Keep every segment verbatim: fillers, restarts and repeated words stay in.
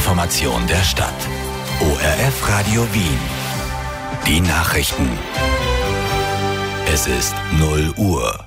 Information der Stadt. O R F Radio Wien. Die Nachrichten. Es ist null Uhr.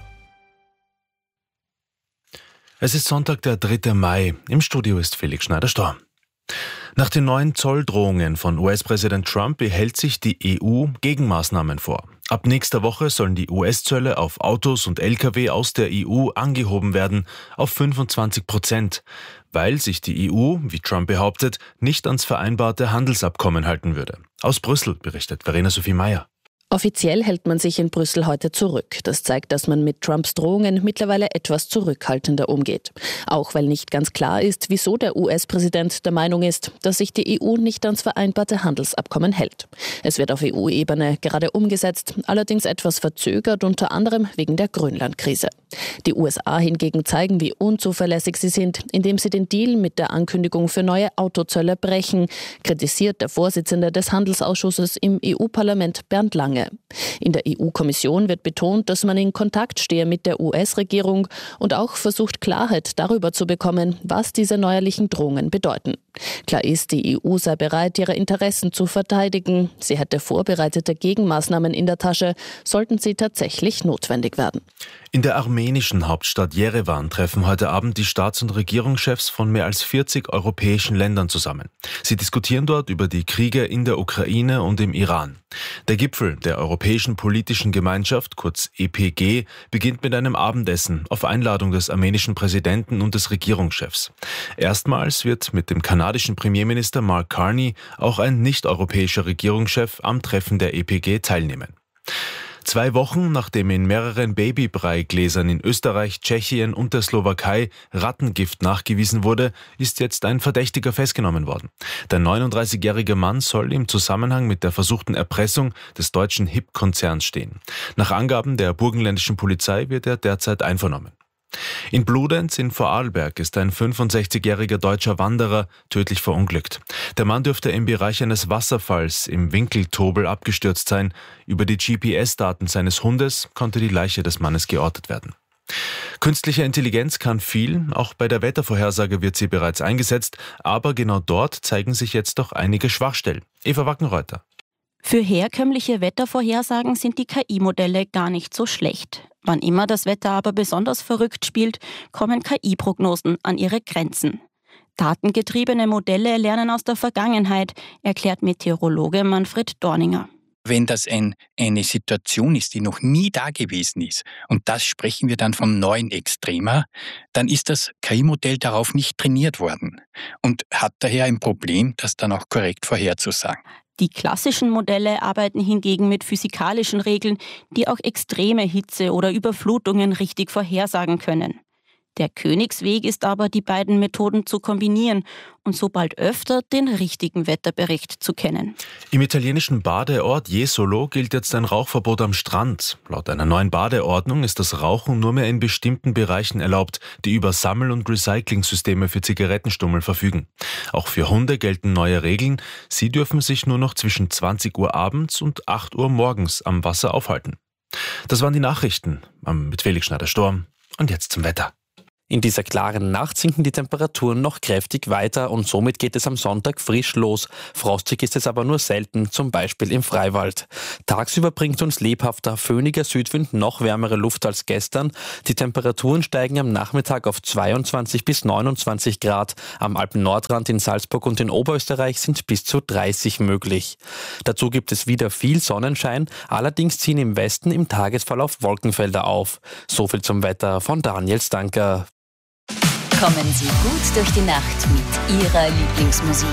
Es ist Sonntag, der dritte Mai. Im Studio ist Felix Schneider-Storm. Nach den neuen Zolldrohungen von U S-Präsident Trump behält sich die E U Gegenmaßnahmen vor. Ab nächster Woche sollen die U S-Zölle auf Autos und L K W aus der E U angehoben werden auf fünfundzwanzig Prozent, weil sich die E U, wie Trump behauptet, nicht ans vereinbarte Handelsabkommen halten würde. Aus Brüssel berichtet Verena Sophie Meyer. Offiziell hält man sich in Brüssel heute zurück. Das zeigt, dass man mit Trumps Drohungen mittlerweile etwas zurückhaltender umgeht. Auch weil nicht ganz klar ist, wieso der U S-Präsident der Meinung ist, dass sich die E U nicht ans vereinbarte Handelsabkommen hält. Es wird auf E U-Ebene gerade umgesetzt, allerdings etwas verzögert, unter anderem wegen der Grönland-Krise. Die U S A hingegen zeigen, wie unzuverlässig sie sind, indem sie den Deal mit der Ankündigung für neue Autozölle brechen, kritisiert der Vorsitzende des Handelsausschusses im E U-Parlament Bernd Lange. In der E U-Kommission wird betont, dass man in Kontakt stehe mit der U S-Regierung und auch versucht, Klarheit darüber zu bekommen, was diese neuerlichen Drohungen bedeuten. Klar ist, die E U sei bereit, ihre Interessen zu verteidigen. Sie hätte vorbereitete Gegenmaßnahmen in der Tasche, sollten sie tatsächlich notwendig werden. In der armenischen Hauptstadt Jerewan treffen heute Abend die Staats- und Regierungschefs von mehr als vierzig europäischen Ländern zusammen. Sie diskutieren dort über die Kriege in der Ukraine und im Iran. Der Gipfel der Europäischen Politischen Gemeinschaft, kurz E P G, beginnt mit einem Abendessen auf Einladung des armenischen Präsidenten und des Regierungschefs. Erstmals wird mit dem kanadischen Premierminister Mark Carney auch ein nicht-europäischer Regierungschef am Treffen der E P G teilnehmen. Zwei Wochen nachdem in mehreren Babybreigläsern in Österreich, Tschechien und der Slowakei Rattengift nachgewiesen wurde, ist jetzt ein Verdächtiger festgenommen worden. Der neununddreißigjährige Mann soll im Zusammenhang mit der versuchten Erpressung des deutschen H I P-Konzerns stehen. Nach Angaben der burgenländischen Polizei wird er derzeit einvernommen. In Bludenz in Vorarlberg ist ein fünfundsechzigjähriger deutscher Wanderer tödlich verunglückt. Der Mann dürfte im Bereich eines Wasserfalls im Winkeltobel abgestürzt sein. Über die G P S-Daten seines Hundes konnte die Leiche des Mannes geortet werden. Künstliche Intelligenz kann viel, auch bei der Wettervorhersage wird sie bereits eingesetzt, aber genau dort zeigen sich jetzt doch einige Schwachstellen. Eva Wackenreuther. Für herkömmliche Wettervorhersagen sind die K I-Modelle gar nicht so schlecht. Wann immer das Wetter aber besonders verrückt spielt, kommen K I-Prognosen an ihre Grenzen. Datengetriebene Modelle lernen aus der Vergangenheit, erklärt Meteorologe Manfred Dorninger. Wenn das ein, eine Situation ist, die noch nie da gewesen ist, und das sprechen wir dann vom neuen Extrema, dann ist das K I-Modell darauf nicht trainiert worden und hat daher ein Problem, das dann auch korrekt vorherzusagen. Die klassischen Modelle arbeiten hingegen mit physikalischen Regeln, die auch extreme Hitze oder Überflutungen richtig vorhersagen können. Der Königsweg ist aber, die beiden Methoden zu kombinieren und so bald öfter den richtigen Wetterbericht zu kennen. Im italienischen Badeort Jesolo gilt jetzt ein Rauchverbot am Strand. Laut einer neuen Badeordnung ist das Rauchen nur mehr in bestimmten Bereichen erlaubt, die über Sammel- und Recyclingsysteme für Zigarettenstummel verfügen. Auch für Hunde gelten neue Regeln. Sie dürfen sich nur noch zwischen zwanzig Uhr abends und acht Uhr morgens am Wasser aufhalten. Das waren die Nachrichten mit Felix Schneider-Storm. Und jetzt zum Wetter. In dieser klaren Nacht sinken die Temperaturen noch kräftig weiter und somit geht es am Sonntag frisch los. Frostig ist es aber nur selten, zum Beispiel im Freiwald. Tagsüber bringt uns lebhafter, föhniger Südwind noch wärmere Luft als gestern. Die Temperaturen steigen am Nachmittag auf zweiundzwanzig bis neunundzwanzig Grad. Am Alpen-Nordrand in Salzburg und in Oberösterreich sind bis zu dreißig möglich. Dazu gibt es wieder viel Sonnenschein, allerdings ziehen im Westen im Tagesverlauf Wolkenfelder auf. So viel zum Wetter von Daniel Stanker. Kommen Sie gut durch die Nacht mit Ihrer Lieblingsmusik.